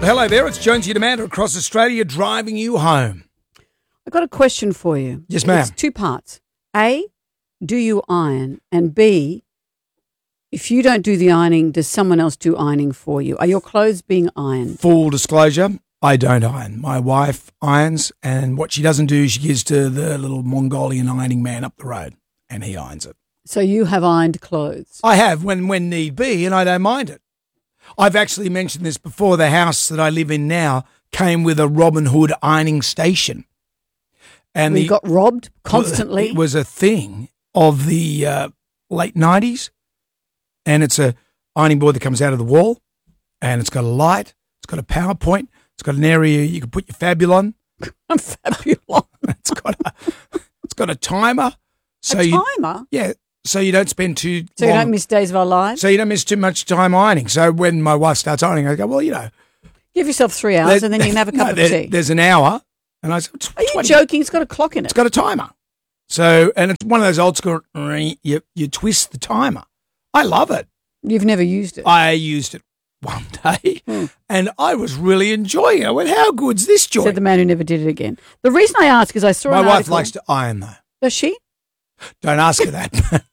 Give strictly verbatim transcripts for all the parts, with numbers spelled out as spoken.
Hello there, it's Jonesy and Amanda across Australia driving you home. I've got a question for you. Yes, ma'am. It's two parts. A, do you iron? And B, if you don't do the ironing, does someone else do ironing for you? Are your clothes being ironed? Full disclosure, I don't iron. My wife irons, and what she doesn't do, she gives to the little Mongolian ironing man up the road, and he irons it. So you have ironed clothes? I have, when, when need be, and I don't mind it. I've actually mentioned this before. The house that I live in now came with a Robin Hood ironing station. And we the, got robbed constantly. It was a thing of the uh, late nineties, and it's a ironing board that comes out of the wall, and it's got a light, it's got a PowerPoint, it's got an area you can put your fabulon. Fabulon. It's got a, it's got a timer. So a you, timer? Yeah. So you don't spend too So long, you don't miss days of our lives? So you don't miss too much time ironing. So when my wife starts ironing, I go, well, you know. Give yourself three hours and then you can have a cup no, of there, tea. There's an hour. And I said, Are you joking? It's got a clock in it. It's got a timer. So, and it's one of those old school, you, you twist the timer. I love it. You've never used it? I used it one day hmm. and I was really enjoying it. I went, how good's this joy? Said the man who never did it again. The reason I ask is I saw My an wife article. likes to iron though. Does she? Don't ask her that.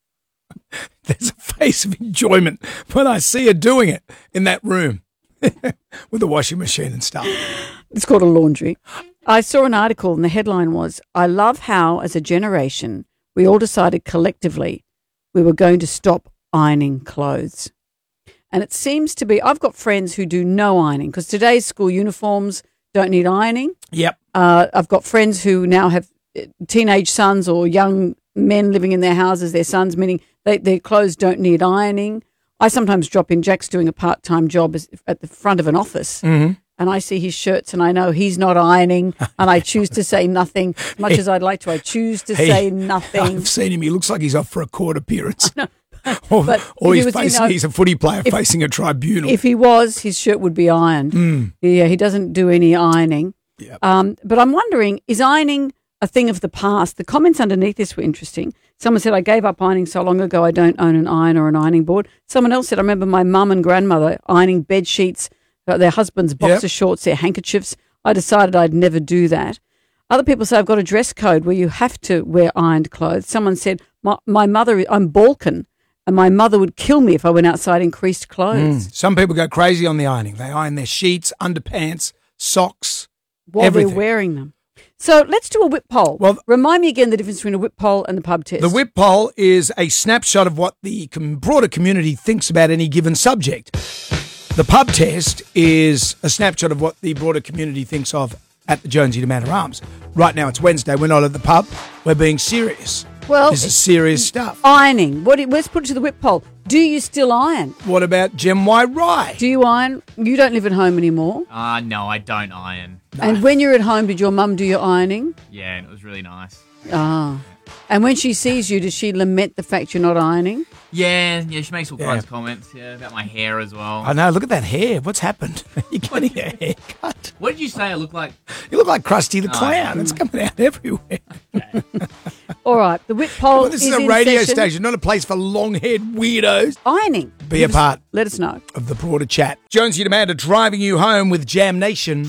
There's a face of enjoyment when I see her doing it in that room with the washing machine and stuff. It's called a laundry. I saw an article and the headline was, I love how as a generation we all decided collectively we were going to stop ironing clothes. And it seems to be, I've got friends who do no ironing because today's school uniforms don't need ironing. Yep. Uh, I've got friends who now have teenage sons or young men living in their houses, their sons, meaning they, their clothes don't need ironing. I sometimes drop in, Jack's doing a part-time job at the front of an office, mm-hmm. and I see his shirts and I know he's not ironing, and I choose to say nothing. As much hey, as I'd like to, I choose to hey, say nothing. I've seen him. He looks like he's off for a court appearance. No. or but or he's, he was, facing, you know, he's a footy player if, facing a tribunal. If he was, his shirt would be ironed. Mm. Yeah, he doesn't do any ironing. Yep. Um, but I'm wondering, is ironing a thing of the past? The comments underneath this were interesting. Someone said, I gave up ironing so long ago I don't own an iron or an ironing board. Someone else said, I remember my mum and grandmother ironing bed sheets, their husband's boxer yep. shorts, their handkerchiefs. I decided I'd never do that. Other people say, I've got a dress code where you have to wear ironed clothes. Someone said, my, my mother, I'm Balkan, and my mother would kill me if I went outside in creased clothes. Mm. Some people go crazy on the ironing. They iron their sheets, underpants, socks, while everything. They're wearing them. So let's do a whip poll. Well, remind me again the difference between a whip poll and the pub test. The whip poll is a snapshot of what the broader community thinks about any given subject. The pub test is a snapshot of what the broader community thinks of at the Jonesy and Amanda Arms. Right now it's Wednesday. We're not at the pub. We're being serious. Well, this is serious stuff. Ironing. What? Let's put it to the whip poll. Do you still iron? What about Gem Y Rye? Do you iron? You don't live at home anymore. Uh, no, I don't iron. No. And when you're at home, did your mum do your ironing? Yeah, and it was really nice. Ah. And when she sees you, does she lament the fact you're not ironing? Yeah, yeah, she makes all yeah. kinds of comments yeah, about my hair as well. I know, look at that hair. What's happened? You're getting a haircut. What did you say I look like? You look like Krusty the oh. Clown. It's coming out everywhere. Okay. All right, the whip poll well, this is, is a radio session. station, not a place for long-haired weirdos. Ironing. Be Give a part. Us, let us know. Of the broader chat. Jonesy and Amanda driving you home with Jam Nation.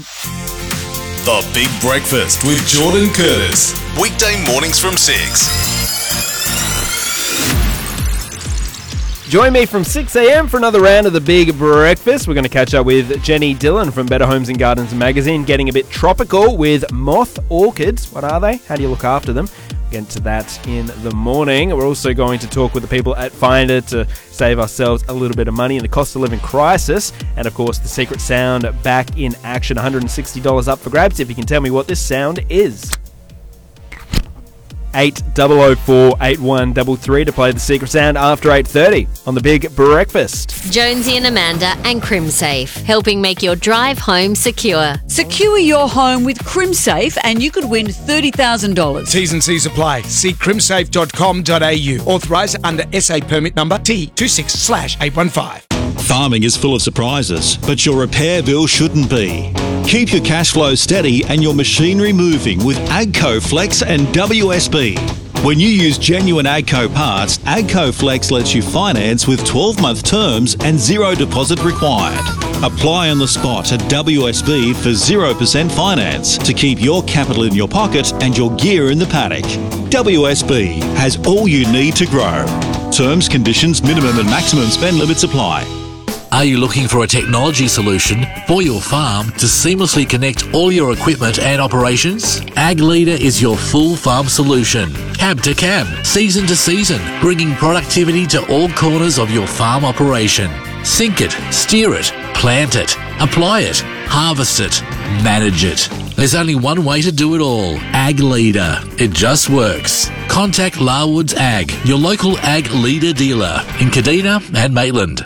The Big Breakfast with Jordan Curtis. Weekday mornings from six. Join me from six a.m. for another round of the Big Breakfast. We're going to catch up with Jenny Dillon from Better Homes and Gardens magazine, getting a bit tropical with moth orchids. What are they? How do you look after them? Get into that in the morning. We're also going to talk with the people at Finder to save ourselves a little bit of money in the cost of living crisis. And of course, the secret sound back in action, one hundred sixty dollars up for grabs. If you can tell me what this sound is. eight oh oh four, eight one three three to play the secret sound after eight thirty on the Big Breakfast. Jonesy and Amanda and CrimSafe, helping make your drive home secure. Secure your home with CrimSafe and you could win thirty thousand dollars. T's and C's apply. See crimsafe dot com dot a u. Authorised under S A permit number T two six slash eight one five. Farming is full of surprises, but your repair bill shouldn't be. Keep your cash flow steady and your machinery moving with AGCO Flex and W S B. When you use genuine AGCO parts, AGCO Flex lets you finance with twelve-month terms and zero deposit required. Apply on the spot at W S B for zero percent finance to keep your capital in your pocket and your gear in the paddock. W S B has all you need to grow. Terms, conditions, minimum and maximum spend limits apply. Are you looking for a technology solution for your farm to seamlessly connect all your equipment and operations? Ag Leader is your full farm solution. Cab to cab, season to season, bringing productivity to all corners of your farm operation. Sync it, steer it, plant it, apply it, harvest it, manage it. There's only one way to do it all. Ag Leader. It just works. Contact Larwoods Ag, your local Ag Leader dealer in Kadina and Maitland.